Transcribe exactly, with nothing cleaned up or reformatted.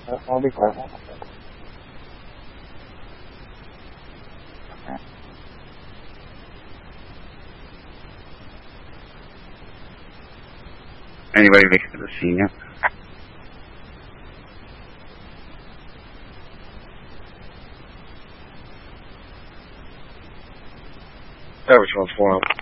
I'll be quiet. Anybody make it to the scene yet? That was one's one.